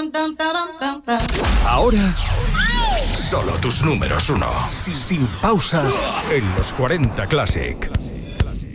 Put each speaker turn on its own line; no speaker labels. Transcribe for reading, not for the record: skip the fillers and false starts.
Ahora, solo tus números uno. Sin pausa en los 40 Classic.